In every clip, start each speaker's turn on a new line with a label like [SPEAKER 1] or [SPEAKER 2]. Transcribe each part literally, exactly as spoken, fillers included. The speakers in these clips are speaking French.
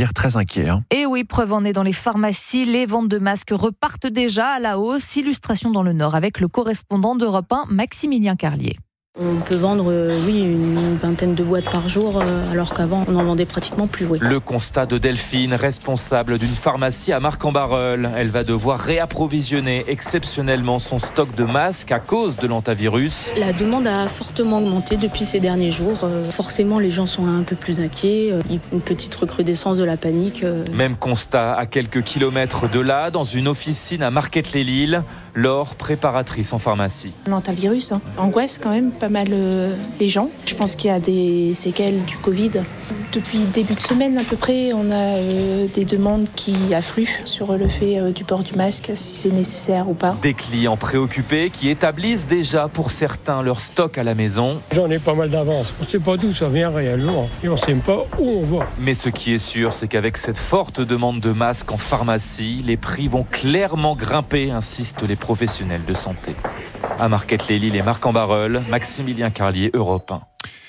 [SPEAKER 1] lire très inquiets. Hein.
[SPEAKER 2] Et oui, preuve en est dans les pharmacies, les ventes de masques repartent déjà à la hausse. Illustration dans le Nord avec le correspondant d'Europe un, Maximilien Carlier.
[SPEAKER 3] On peut vendre, euh, oui, une vingtaine de boîtes par jour, euh, alors qu'avant, on en vendait pratiquement plus. Oui.
[SPEAKER 4] Le constat de Delphine, responsable d'une pharmacie à Marcq-en-Barœul. Elle va devoir réapprovisionner exceptionnellement son stock de masques à cause de l'hantavirus.
[SPEAKER 3] La demande a fortement augmenté depuis ces derniers jours. Euh, forcément, les gens sont un peu plus inquiets. Euh, une petite recrudescence de la panique. Euh...
[SPEAKER 4] Même constat à quelques kilomètres de là, dans une officine à Marquette-les-Lilles. Laure, préparatrice en pharmacie.
[SPEAKER 5] L'hantavirus, hein. Angoisse quand même pas mal euh, les gens. Je pense qu'il y a des séquelles du Covid. Depuis début de semaine à peu près, on a euh, des demandes qui affluent sur le fait euh, du port du masque, si c'est nécessaire ou pas.
[SPEAKER 4] Des clients préoccupés qui établissent déjà pour certains leur stock à la maison.
[SPEAKER 6] J'en ai pas mal d'avance. On ne sait pas d'où ça vient réellement et on ne sait pas où on va.
[SPEAKER 4] Mais ce qui est sûr, c'est qu'avec cette forte demande de masques en pharmacie, les prix vont clairement grimper, insistent les professionnels de santé. À Marquette-les-Lilles et Marcq-en-Barœul, Maximilien Carlier, Europe un.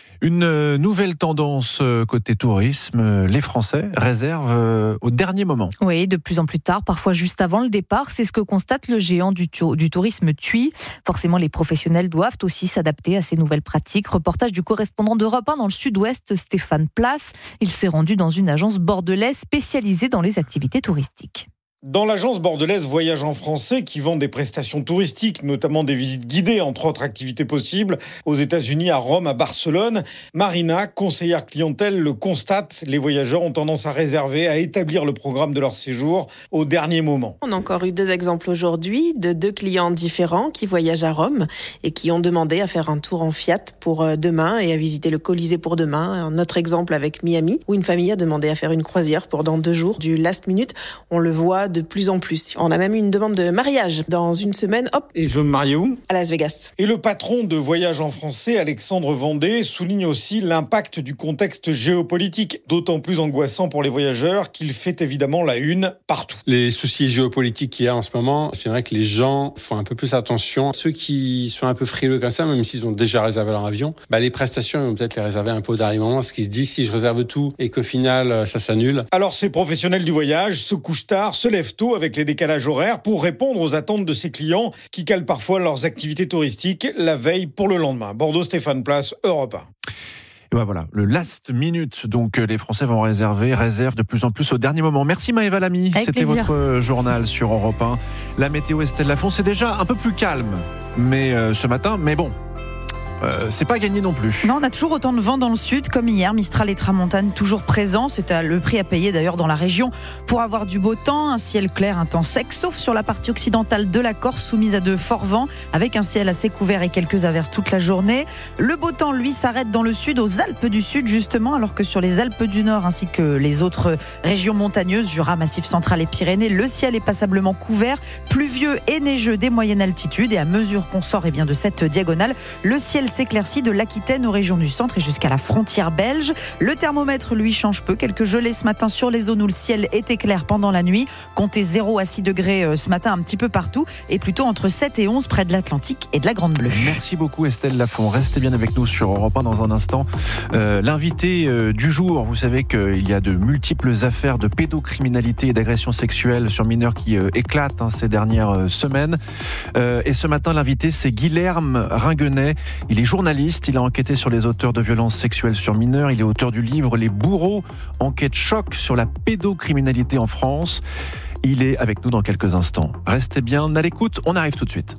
[SPEAKER 1] Une nouvelle tendance côté tourisme, les Français réservent au dernier moment.
[SPEAKER 2] Oui, de plus en plus tard, parfois juste avant le départ. C'est ce que constate le géant du, tu- du tourisme T U I. Forcément, les professionnels doivent aussi s'adapter à ces nouvelles pratiques. Reportage du correspondant d'Europe un dans le sud-ouest, Stéphane Place. Il s'est rendu dans une agence bordelaise spécialisée dans les activités touristiques.
[SPEAKER 7] Dans l'agence bordelaise Voyage en Français, qui vend des prestations touristiques, notamment des visites guidées, entre autres activités possibles, aux États-Unis, à Rome, à Barcelone, Marina, conseillère clientèle, le constate. Les voyageurs ont tendance à réserver, à établir le programme de leur séjour au dernier moment.
[SPEAKER 8] On a encore eu deux exemples aujourd'hui de deux clients différents qui voyagent à Rome et qui ont demandé à faire un tour en Fiat pour demain et à visiter le Colisée pour demain. Un autre exemple avec Miami, où une famille a demandé à faire une croisière pour dans deux jours, du last minute. On le voit de plus en plus. On a même eu une demande de mariage dans une semaine, hop.
[SPEAKER 7] Et je veux me marier où ?
[SPEAKER 8] À Las Vegas.
[SPEAKER 7] Et le patron de Voyage en Français, Alexandre Vendée, souligne aussi l'impact du contexte géopolitique, d'autant plus angoissant pour les voyageurs qu'il fait évidemment la une partout.
[SPEAKER 9] Les soucis géopolitiques qu'il y a en ce moment, c'est vrai que les gens font un peu plus attention. Ceux qui sont un peu frileux comme ça, même s'ils ont déjà réservé leur avion, bah les prestations, ils vont peut-être les réserver un peu au dernier moment, parce qu'ils se disent si je réserve tout et qu'au final, ça s'annule.
[SPEAKER 7] Alors ces professionnels du voyage se couchent tard, se lèvent tôt avec les décalages horaires pour répondre aux attentes de ces clients qui calent parfois leurs activités touristiques la veille pour le lendemain. Bordeaux, Stéphane Place, Europe un.
[SPEAKER 1] Et ben voilà, le last minute, donc les Français vont réserver, réservent de plus en plus au dernier moment. Merci Maëva Lamy,
[SPEAKER 2] Avec
[SPEAKER 1] c'était
[SPEAKER 2] plaisir.
[SPEAKER 1] votre journal sur Europe un. La météo Estelle Lafont, c'est déjà un peu plus calme mais euh, ce matin, mais bon. Euh, c'est pas gagné non plus.
[SPEAKER 10] Non, on a toujours autant de vent dans le sud, comme hier. Mistral et Tramontane toujours présents. C'est le prix à payer d'ailleurs dans la région pour avoir du beau temps. Un ciel clair, un temps sec, sauf sur la partie occidentale de la Corse, soumise à de forts vents, avec un ciel assez couvert et quelques averses toute la journée. Le beau temps, lui, s'arrête dans le sud, aux Alpes du Sud, justement, alors que sur les Alpes du Nord, ainsi que les autres régions montagneuses, Jura, Massif central et Pyrénées, le ciel est passablement couvert, pluvieux et neigeux des moyennes altitudes. Et à mesure qu'on sort eh bien, de cette diagonale, le ciel s'éclaircit de l'Aquitaine aux régions du centre et jusqu'à la frontière belge. Le thermomètre, lui, change peu. Quelques gelées ce matin sur les zones où le ciel était clair pendant la nuit. Comptez zéro à six degrés ce matin un petit peu partout et plutôt entre sept et onze près de l'Atlantique et de la Grande Bleue.
[SPEAKER 1] Merci beaucoup Estelle Lafont. Restez bien avec nous sur Europe un dans un instant. Euh, l'invité euh, du jour, vous savez qu'il y a de multiples affaires de pédocriminalité et d'agression sexuelle sur mineurs qui euh, éclatent hein, ces dernières euh, semaines. Euh, et ce matin, l'invité, c'est Guilherme Ringuenet. Il est journaliste. Il a enquêté sur les auteurs de violences sexuelles sur mineurs. Il est auteur du livre Les bourreaux, enquête choc sur la pédocriminalité en France. Il est avec nous dans quelques instants. Restez bien à l'écoute, on arrive tout de suite.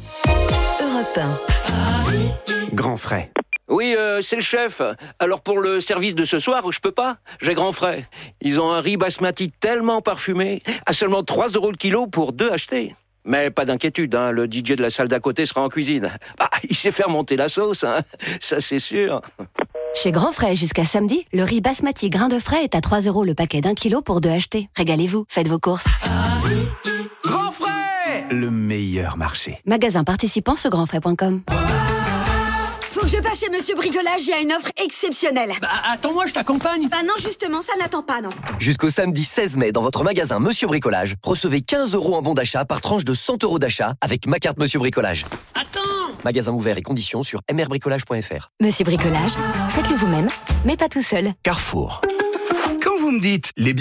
[SPEAKER 2] Europe un.
[SPEAKER 11] Grand frais. Oui, euh, c'est le chef. Alors pour le service de ce soir, je peux pas. J'ai grand frais. Ils ont un riz basmati tellement parfumé, à seulement trois euros le kilo pour deux achetés. Mais pas d'inquiétude, hein, le D J de la salle d'à côté sera en cuisine. Bah, il sait faire monter la sauce, hein, ça c'est sûr.
[SPEAKER 12] Chez Grand Frais, jusqu'à samedi, le riz basmati grain de frais est à trois euros le paquet d'un kilo pour deux achetés. Régalez-vous, faites vos courses.
[SPEAKER 11] Grand frais, le meilleur marché.
[SPEAKER 12] Magasin participant sur grand frais point com.
[SPEAKER 13] Faut que je passe chez Monsieur Bricolage, il y a une offre exceptionnelle.
[SPEAKER 14] Bah attends-moi, je t'accompagne.
[SPEAKER 13] Bah non, justement, ça n'attend pas, non.
[SPEAKER 15] Jusqu'au samedi seize mai, dans votre magasin Monsieur Bricolage, recevez quinze euros en bon d'achat par tranche de cent euros d'achat avec ma carte Monsieur Bricolage.
[SPEAKER 14] Attends.
[SPEAKER 15] Magasin ouvert et conditions sur m r bricolage point f r.
[SPEAKER 12] Monsieur Bricolage, faites-le vous-même, mais pas tout seul.
[SPEAKER 11] Carrefour. Quand vous me dites les